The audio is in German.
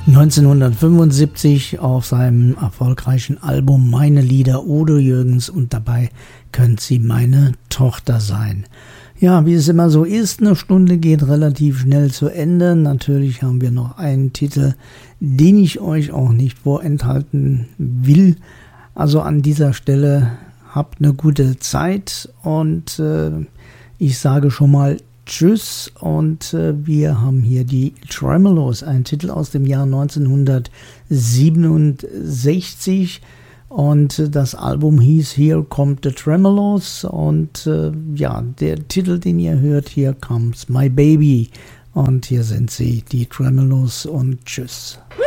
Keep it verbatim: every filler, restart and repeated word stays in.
neunzehnhundertfünfundsiebzig auf seinem erfolgreichen Album Meine Lieder, Udo Jürgens, und dabei könnt sie meine Tochter sein. Ja, wie es immer so ist, eine Stunde geht relativ schnell zu Ende. Natürlich haben wir noch einen Titel, den ich euch auch nicht vorenthalten will. Also an dieser Stelle habt eine gute Zeit und äh, ich sage schon mal Tschüss, und äh, wir haben hier die Tremeloes, ein Titel aus dem Jahr neunzehnhundertsiebenundsechzig, und äh, das Album hieß Here Come the Tremeloes, und äh, ja, der Titel, den ihr hört, Here Comes My Baby, und hier sind sie, die Tremeloes, und tschüss.